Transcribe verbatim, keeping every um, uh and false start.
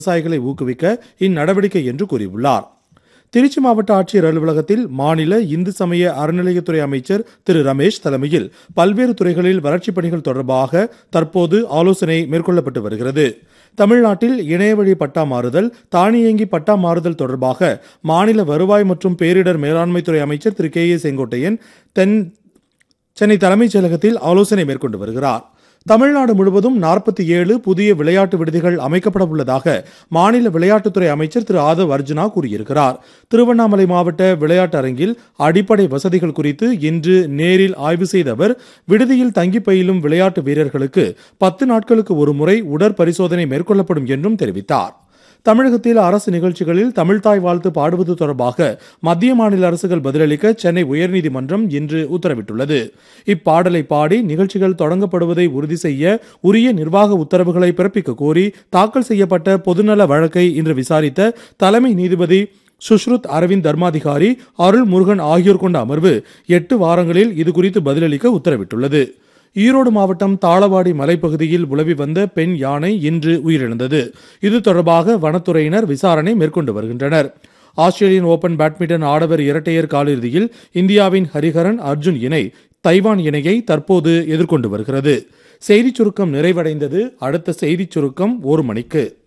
விவசாயிகளை ஊக்குவிக்க இந்நடவடிக்கை என்று கூறியுள்ளார். திருச்சி மாவட்ட ஆட்சியர் அலுவலகத்தில் மாநில இந்து சமய அறநிலையத்துறை அமைச்சர் திரு ரமேஷ் தலைமையில் பல்வேறு துறைகளில் வளர்ச்சிப் பணிகள் தொடர்பாக தற்போது ஆலோசனை மேற்கொள்ளப்பட்டு வருகிறது. தமிழ்நாட்டில் இணையவழி பட்டா மாறுதல், தானியங்கி பட்டா மாறுதல் தொடர்பாக மாநில வருவாய் மற்றும் பேரிடர் மேலாண்மைத்துறை அமைச்சர் திரு கே ஏ செங்கோட்டையன் தென் சென்னை தலைமைச் செயலகத்தில் ஆலோசனை மேற்கொண்டு வருகிறார். தமிழ்நாடு முழுவதும் நாற்பத்தி ஏழு புதிய விளையாட்டு விடுதிகள் அமைக்கப்பட உள்ளதாக மாநில விளையாட்டுத்துறை அமைச்சர் திரு ஆதவ் அர்ஜுனா கூறியிருக்கிறார். திருவண்ணாமலை மாவட்ட விளையாட்டு அரங்கில் அடிப்படை வசதிகள் குறித்து இன்று நேரில் ஆய்வு செய்த அவர், விடுதியில் தங்கி பயிலும் விளையாட்டு வீரர்களுக்கு பத்து நாட்களுக்கு ஒரு முறை உடற்பரிசோதனை மேற்கொள்ளப்படும் என்றும் தெரிவித்தார். தமிழகத்தில் அரசு நிகழ்ச்சிகளில் தமிழ்தாய் வாழ்த்து பாடுவது தொடர்பாக மத்திய மாநில அரசுகள் பதிலளிக்க சென்னை உயர்நீதிமன்றம் இன்று உத்தரவிட்டுள்ளது. இப்பாடலை பாடி நிகழ்ச்சிகள் தொடங்கப்படுவதை உறுதி செய்ய உரிய நிர்வாக உத்தரவுகளை பிறப்பிக்க கோரி தாக்கல் செய்யப்பட்ட பொதுநல வழக்கை இன்று விசாரித்த தலைமை நீதிபதி சுஷ்ருத் அரவிந்த் தர்மாதிகாரி, அருள் முருகன் ஆகியோர் கொண்ட அமர்வு எட்டு வாரங்களில் இதுகுறித்து பதிலளிக்க உத்தரவிட்டுள்ளது. ஈரோடு மாவட்டம் தாளவாடி மலைப்பகுதியில் உலவி வந்த பெண் யானை இன்று உயிரிழந்தது. இது தொடர்பாக வனத்துறையினர் விசாரணை மேற்கொண்டு வருகின்றனர். ஆஸ்திரேலியன் ஓபன் பேட்மிண்டன் ஆடவர் இரட்டையர் காலிறுதியில் இந்தியாவின் ஹரிஹரன் அர்ஜுன் இணை தைவான் இணையை தற்போது எதிர்கொண்டு வருகிறது. செய்திச் சுருக்கம் நிறைவடைந்தது. அடுத்த செய்திச் சுருக்கம் ஒரு மணிக்கு.